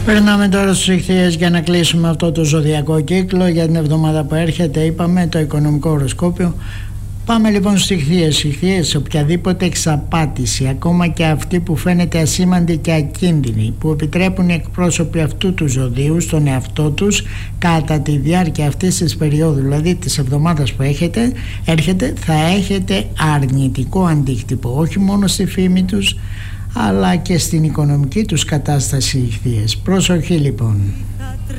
Περνάμε τώρα στους Ιχθύες για να κλείσουμε αυτό το ζωδιακό κύκλο για την εβδομάδα που έρχεται. Είπαμε το οικονομικό οροσκόπιο. Πάμε λοιπόν στους Ιχθύες. Ιχθύες, οποιαδήποτε εξαπάτηση, ακόμα και αυτή που φαίνεται ασήμαντη και ακίνδυνη, που επιτρέπουν οι εκπρόσωποι αυτού του ζωδίου στον εαυτό τους κατά τη διάρκεια αυτής της περίοδου, δηλαδή της εβδομάδας που έρχεται, θα έχετε αρνητικό αντίκτυπο, όχι μόνο στη φήμη τους, αλλά και στην οικονομική τους κατάσταση. Ιχθύες, προσοχή λοιπόν.